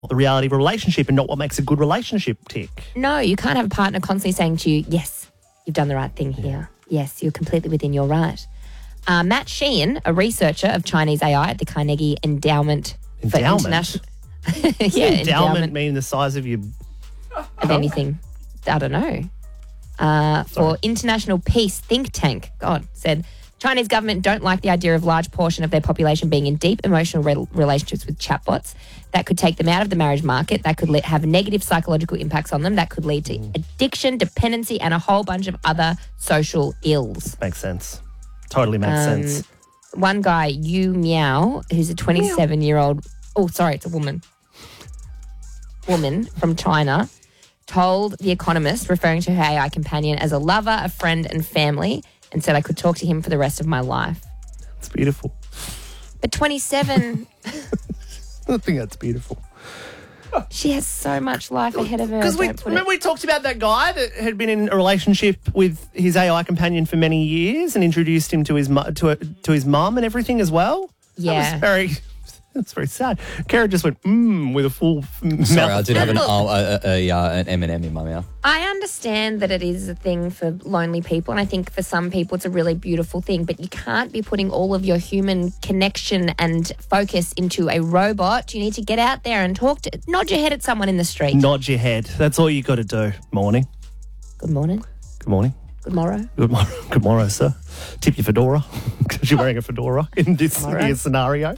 the reality of a relationship and not what makes a good relationship tick. No, you can't have a partner constantly saying to you, yes, you've done the right thing here. Yes, you're completely within your right. Matt Sheehan, a researcher of Chinese AI at the Carnegie Endowment for International... Endowment mean the size of your... Of anything. I don't know. For International Peace think tank, said... Chinese government don't like the idea of large portion of their population being in deep emotional relationships with chatbots. That could take them out of the marriage market. That could have negative psychological impacts on them. That could lead to addiction, dependency, and a whole bunch of other social ills. Makes sense. Totally makes sense. One guy, Yu Miao, who's a 27-year-old... Oh, sorry, it's a woman. Woman from China, told The Economist, referring to her AI companion as a lover, a friend, and family, and said I could talk to him for the rest of my life. It's beautiful. But 27... I think that's beautiful. She has so much life ahead of her. Because remember we talked about that guy that had been in a relationship with his AI companion for many years and introduced him to his mum and everything as well? Yeah. That's very sad. Kara just went, with a full mouth. Sorry, I did have an M&M in my mouth. I understand that it is a thing for lonely people, and I think for some people it's a really beautiful thing, but you can't be putting all of your human connection and focus into a robot. You need to get out there and nod your head at someone in the street. Nod your head. That's all you got to do. Morning. Good morning. Good morning. Good morrow. Good morrow, sir. Tip your fedora because you're wearing a fedora in this scenario.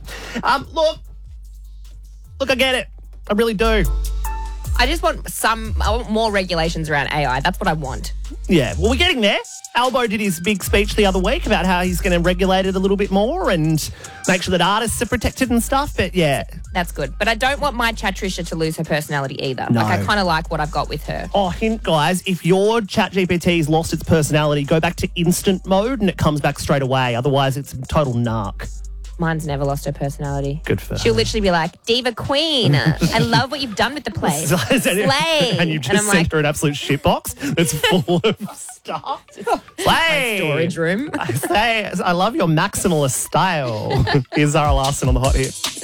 Look, I get it. I really do. I just want more regulations around AI. That's what I want. Yeah, well, we're getting there. Albo did his big speech the other week about how he's going to regulate it a little bit more and make sure that artists are protected and stuff, but yeah. That's good. But I don't want my Chatrisha to lose her personality either. No. I kind of like what I've got with her. Oh, hint, guys, if your ChatGPT's lost its personality, go back to instant mode and it comes back straight away. Otherwise, it's a total narc. Mine's never lost her personality. Good for her. She'll literally be like, Diva Queen, I love what you've done with the place. Slay. And you just sent her an absolute shitbox that's full of stuff. Slay. Storage room. I love your maximalist style. Here's Zara Larsson on the Hot Hit.